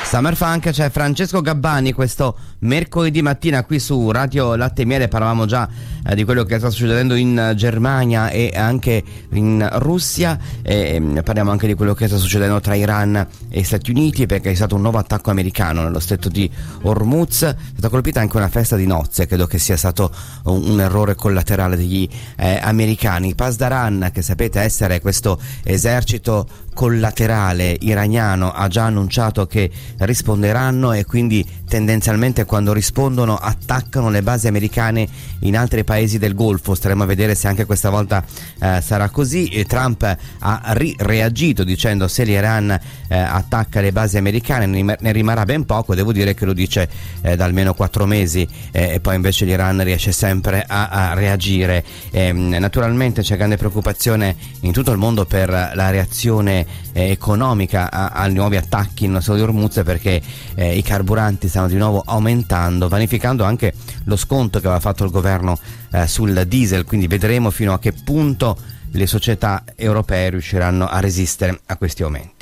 Summer Funk, c'è Francesco Gabbani questo mercoledì mattina qui su Radio Latte e Miele. Parlavamo già di quello che sta succedendo in Germania e anche in Russia, parliamo anche di quello che sta succedendo tra Iran e Stati Uniti, perché è stato un nuovo attacco americano nello stretto di Hormuz. È stata colpita anche una festa di nozze, credo che sia stato un errore collaterale degli americani. Pasdaran, che sapete essere questo esercito collaterale iraniano, ha già annunciato che risponderanno, e quindi tendenzialmente quando rispondono attaccano le basi americane in altri paesi del Golfo. Staremo a vedere se anche questa volta sarà così. E Trump ha reagito dicendo: se l'Iran attacca le basi americane ne rimarrà ben poco. Devo dire che lo dice da almeno 4 mesi, e poi invece l'Iran riesce sempre a reagire. Naturalmente c'è grande preoccupazione in tutto il mondo per la reazione economica ai nuovi attacchi in Stretto di Hormuz, perché i carburanti stanno di nuovo aumentando, vanificando anche lo sconto che aveva fatto il governo sul diesel. Quindi vedremo fino a che punto le società europee riusciranno a resistere a questi aumenti.